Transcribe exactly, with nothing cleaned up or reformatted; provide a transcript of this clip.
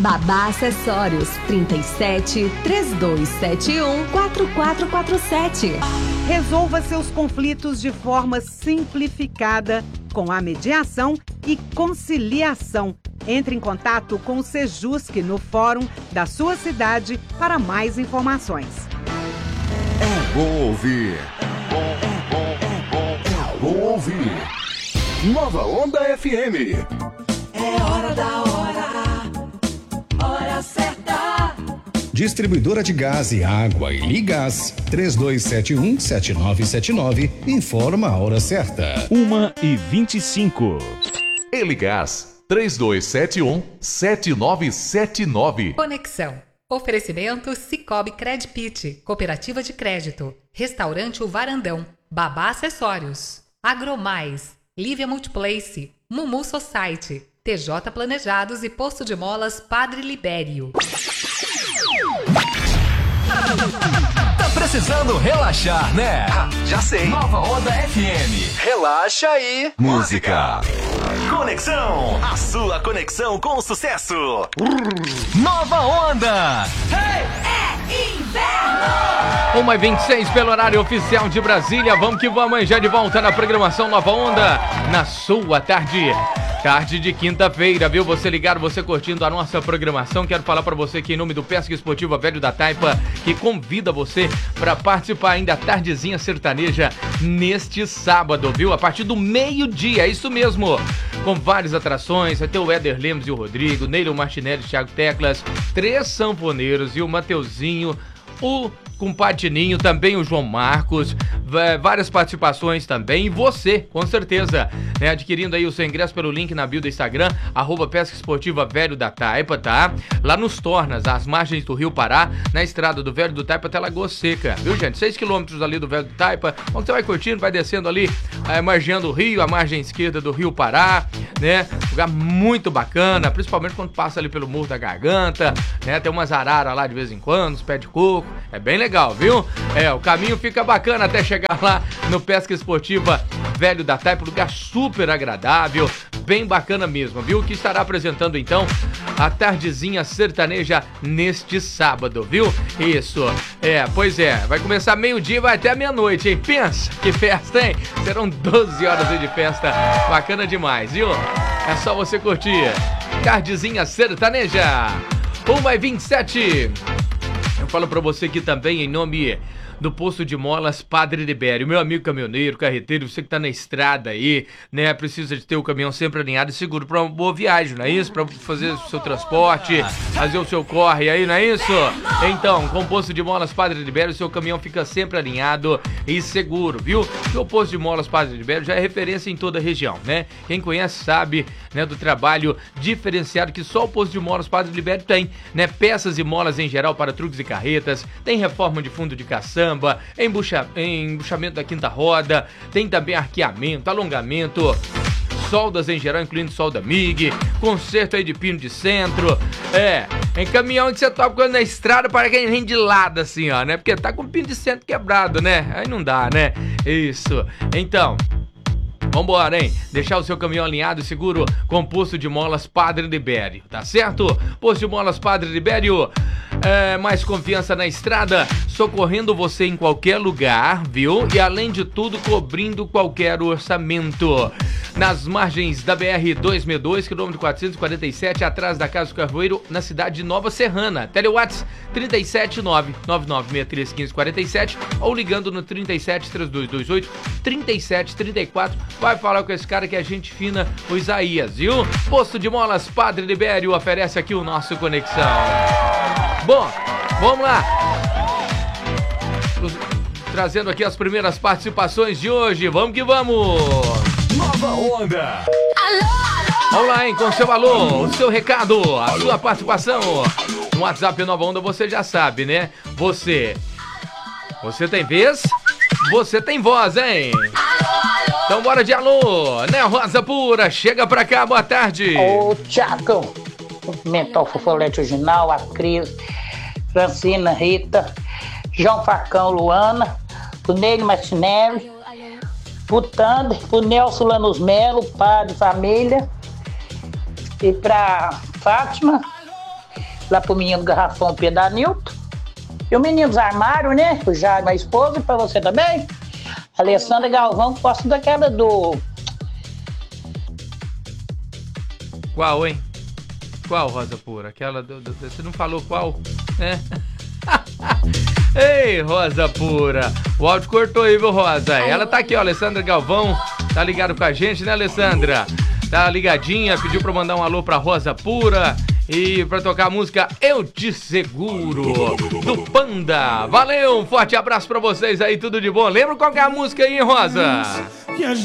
Babá Acessórios, trinta e sete, três dois sete um, quatro quatro quatro sete. Resolva seus conflitos de forma simplificada com a mediação e conciliação. Entre em contato com o Sejusc no fórum da sua cidade para mais informações. É bom ouvir. É bom, é bom, é bom ouvir. Nova Onda F M. É hora da hora. Hora certa. Distribuidora de gás e água e Ligás, três dois sete um, sete nove sete nove, informa a hora certa. uma e vinte e cinco. Eligás, três dois sete um, sete nove sete nove. Conexão. Oferecimento Cicobi Credpit, Cooperativa de Crédito, Restaurante O Varandão, Babá Acessórios, Agromais, Lívia Multiplace, Mumu Society, T J Planejados e Posto de Molas Padre Libério. Tá precisando relaxar, né? Ah, já sei. Nova Onda F M. Relaxa aí. Música. Conexão. A sua conexão com o sucesso. Nova Onda. Hey! É inverno! uma e vinte e seis pelo horário oficial de Brasília. Vamos que vamos, já de volta na programação Nova Onda. Na sua tarde. Tarde de quinta-feira, viu? Você ligado, você curtindo a nossa programação. Quero falar pra você que em nome do Pesca Esportiva Velho da Taipa, que convida você pra participar ainda da tardezinha sertaneja neste sábado, viu? A partir do meio-dia, é isso mesmo. Com várias atrações, vai ter o Éder Lemos e o Rodrigo, Neilo Martinelli, Thiago Teclas, três sanfoneiros e o Mateuzinho, o compadre Ninho, também o João Marcos, várias participações também, e você, com certeza, né, adquirindo aí o seu ingresso pelo link na bio do Instagram, arroba Pesca Esportiva Velho da Taipa, tá? Lá nos Tornas, às margens do Rio Pará, na estrada do Velho do Taipa até Lagoa Seca, viu, gente? seis quilômetros ali do Velho do Taipa, onde você vai curtindo, vai descendo ali, é, margeando o rio, a margem esquerda do Rio Pará, né? Lugar muito bacana, principalmente quando passa ali pelo Morro da Garganta, né? Tem umas araras lá de vez em quando, os pés de coco, é bem legal, viu? É, o caminho fica bacana até chegar lá no Pesca Esportiva Velho da Taipa, lugar super agradável, bem bacana mesmo, viu? Que estará apresentando então a tardezinha sertaneja neste sábado, viu? Isso, é, pois é, vai começar meio-dia e vai até meia-noite, hein? Pensa, que festa, hein? Serão doze horas aí de festa, bacana demais, viu? É só você curtir, tardezinha sertaneja, uma e vinte e sete. Eu falo pra você aqui também em nome do Posto de Molas Padre Libério. Meu amigo caminhoneiro, carreteiro, você que tá na estrada aí, né, precisa de ter o caminhão sempre alinhado e seguro pra uma boa viagem, não é isso? Pra fazer o seu transporte, fazer o seu corre aí, não é isso? Então, com o Posto de Molas Padre Libério, o seu caminhão fica sempre alinhado e seguro, viu? E o Posto de Molas Padre Libério já é referência em toda a região, né? Quem conhece sabe, né, do trabalho diferenciado que só o Posto de Molas Padre Libério tem, né? Peças e molas em geral para truques e carretas, tem reforma de fundo de caçamba, Embucha, embuchamento da quinta roda, tem também arqueamento, alongamento, soldas em geral, incluindo solda M I G, conserto aí de pino de centro, é, em caminhão que você toca quando na estrada para quem vem de lado assim, ó, né, porque tá com o pino de centro quebrado, né, aí não dá, né, isso, então... Vambora, hein? Deixar o seu caminhão alinhado e seguro com Posto de Molas Padre Libério, tá certo? Posto de Molas Padre Libério, é, mais confiança na estrada, socorrendo você em qualquer lugar, viu? E além de tudo, cobrindo qualquer orçamento. Nas margens da B R duzentos e sessenta e dois, quilômetro quatrocentos e quarenta e sete, atrás da Casa do Carvoeiro, na cidade de Nova Serrana. Telewatts trinta e sete nove nove nove seis três um cinco quatro sete ou ligando no trinta e sete, três dois dois oito, trinta e sete trinta e quatro. Vai falar com esse cara que é gente fina, o Isaías, viu? Posto de Molas Padre Libério oferece aqui o nosso Conexão. Bom, vamos lá. Trazendo aqui as primeiras participações de hoje. Vamos que vamos! Nova Onda! Alô, alô! Vamos lá, hein? Com o seu alô, o seu recado, a sua participação. No WhatsApp Nova Onda você já sabe, né? Você... Você tem vez? Você tem voz, hein? Então bora de alô, né, Rosa Pura? Chega pra cá, boa tarde. Ô, Tiagão, Mental Fofolete Original, a Cris, Francina, Rita, João Facão, Luana, o Neilo Martinelli, o Tander, o Nelson Lanus Melo, padre, família, e pra Fátima, lá pro menino Garrafão Pedro Nilton. E o Meninos Armário, né? O Jair, minha esposa, e pra você também. Alessandra Galvão, gosto daquela do... Qual, hein? Qual, Rosa Pura? Aquela do... do você não falou qual, né? Ei, Rosa Pura. O áudio cortou aí, viu, Rosa? Ela tá aqui, ó, Alessandra Galvão. Tá ligado com a gente, né, Alessandra? Tá ligadinha, pediu pra mandar um alô pra Rosa Pura. E pra tocar a música Eu Te Seguro, do Panda. Valeu, um forte abraço pra vocês aí, tudo de bom. Lembra qual que é a música aí, Rosa?